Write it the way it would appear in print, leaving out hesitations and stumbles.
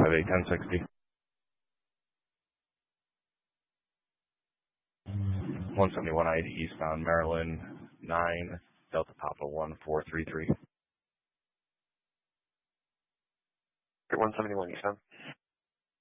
258 1060. 171 I-80 eastbound Maryland 9 Delta Papa 1433. 171 eastbound.